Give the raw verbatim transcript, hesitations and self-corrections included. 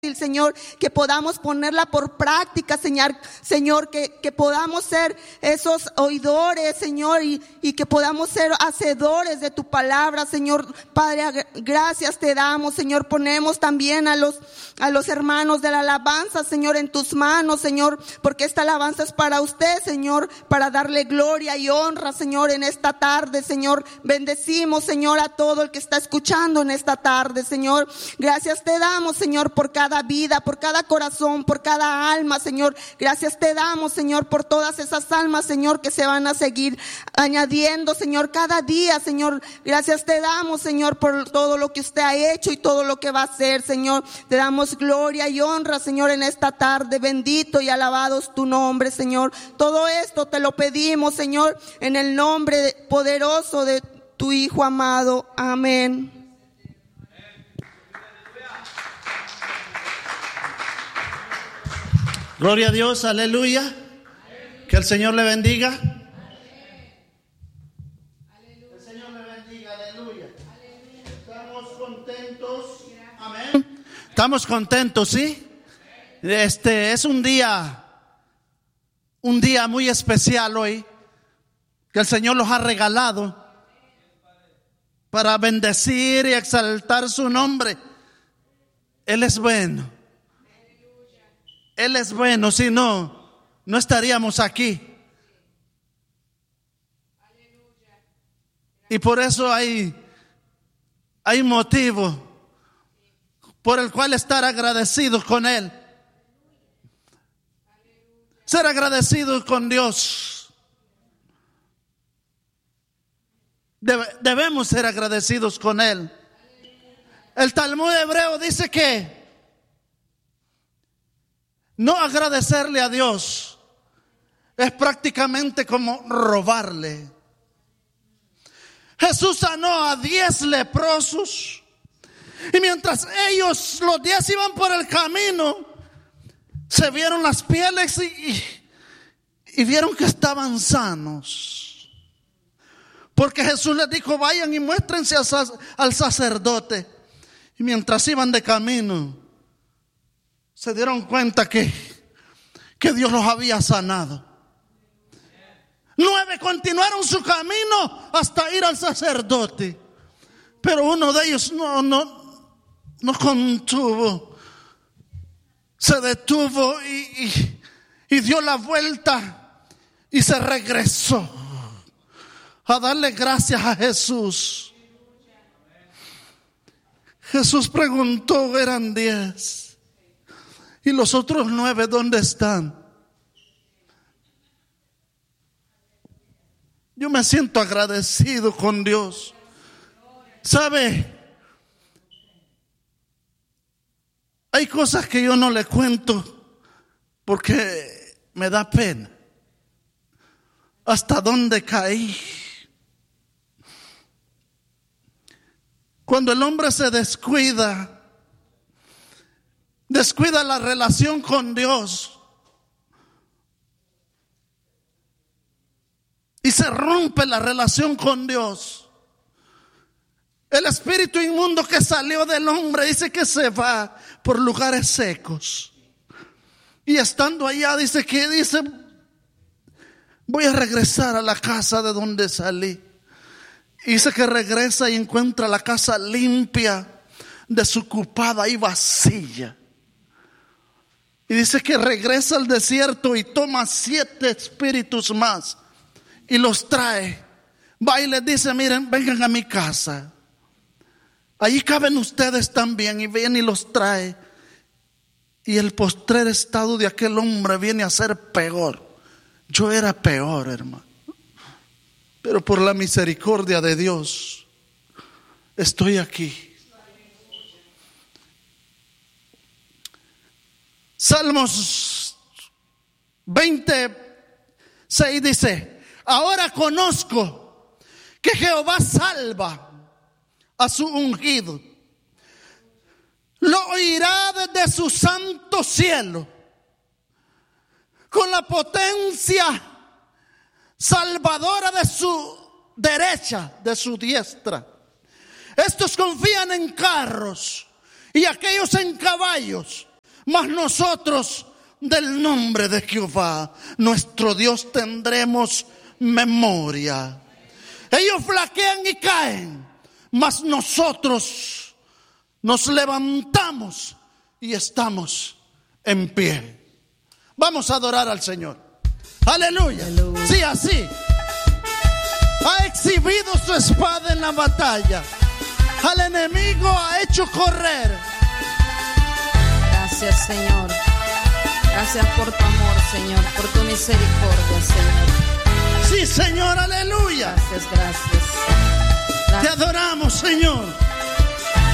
Señor, que podamos ponerla por práctica, Señor, Señor, que, que podamos ser esos oidores, Señor, y, y que podamos ser hacedores de tu palabra, Señor. Padre, gracias te damos, Señor. Ponemos también a los, a los hermanos de la alabanza, Señor, en tus manos, Señor, porque esta alabanza es para usted, Señor, para darle gloria y honra, Señor, en esta tarde, Señor. Bendecimos, Señor, a todo el que está escuchando en esta tarde, Señor. Gracias te damos, Señor, por cada vida, por cada corazón, por cada alma, Señor. Gracias te damos, Señor, por todas esas almas, Señor, que se van a seguir añadiendo, Señor, cada día, Señor. Gracias te damos, Señor, por todo lo que usted ha hecho y todo lo que va a hacer, Señor. Te damos gloria y honra, Señor, en esta tarde. Bendito y alabado es tu nombre, Señor. Todo esto te lo pedimos, Señor, en el nombre poderoso de tu Hijo amado. Amén. Gloria a Dios, aleluya. Aleluya. Que el Señor le bendiga. Aleluya. El Señor le bendiga, aleluya. Aleluya. Estamos contentos. Amén. Estamos contentos, ¿sí? Este es un día, un día muy especial hoy, que el Señor los ha regalado para bendecir y exaltar su nombre. Él es bueno. Él es bueno, si no, no estaríamos aquí. Y por eso hay, hay motivo por el cual estar agradecidos con Él. Ser agradecidos con Dios. Debe, debemos ser agradecidos con Él. El Talmud hebreo dice que no agradecerle a Dios es prácticamente como robarle. Jesús sanó a diez leprosos y mientras ellos, los diez, iban por el camino, se vieron las pieles y, y, y vieron que estaban sanos. Porque Jesús les dijo: vayan y muéstrense al sacerdote. Y mientras iban de camino, se dieron cuenta que, que Dios los había sanado. Nueve continuaron su camino hasta ir al sacerdote. Pero uno de ellos no, no, no contuvo. Se detuvo y, y, y dio la vuelta y se regresó a darle gracias a Jesús. Jesús preguntó, eran diez. ¿Y los otros nueve dónde están? Yo me siento agradecido con Dios. ¿Sabe? Hay cosas que yo no le cuento porque me da pena. ¿Hasta dónde caí? Cuando el hombre se descuida, descuida la relación con Dios y se rompe la relación con Dios, el espíritu inmundo que salió del hombre dice que se va por lugares secos y estando allá dice que dice voy a regresar a la casa de donde salí. Y dice que regresa y encuentra la casa limpia, desocupada y vacía. Y dice que regresa al desierto y toma siete espíritus más y los trae. Va y les dice: miren, vengan a mi casa. Allí caben ustedes también. Y viene y los trae. Y el postrer estado de aquel hombre viene a ser peor. Yo era peor, hermano. Pero por la misericordia de Dios estoy aquí. Salmos veintiséis dice: ahora conozco que Jehová salva a su ungido. Lo oirá desde su santo cielo con la potencia salvadora de su derecha, de su diestra. Estos confían en carros y aquellos en caballos, mas nosotros del nombre de Jehová, nuestro Dios, tendremos memoria. Ellos flaquean y caen, mas nosotros nos levantamos y estamos en pie. Vamos a adorar al Señor. Aleluya. Aleluya. Sí, así. Ha exhibido su espada en la batalla. Al enemigo ha hecho correr. Gracias, Señor. Gracias por tu amor, Señor, por tu misericordia, Señor. Sí, Señor, aleluya. Gracias, gracias. Gracias. Te adoramos, Señor.